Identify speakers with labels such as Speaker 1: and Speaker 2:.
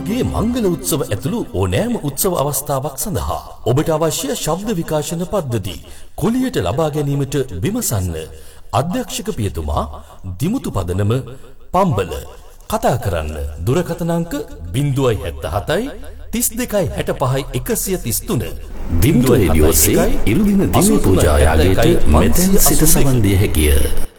Speaker 1: ඔබගේ මංගල උත්සව ඇතුළු ඕනෑම උත්සව අවස්ථාවක් සඳහා ඔබට අවශ්‍ය ශබ්ද විකාශන පද්ධති කුලියට ලබා ගැනීමට විමසන්න. අධ්‍යක්ෂක පියතුමා දිමුතු පදනම පම්බල. කතා කරන්න දුරකථන අංක 077 32 65 133
Speaker 2: බිම්දුව රේඩියෝසේ ඉරුදින දින පූජා යාගයට මෙතෙන් සිට සවන් දිය හැකිය.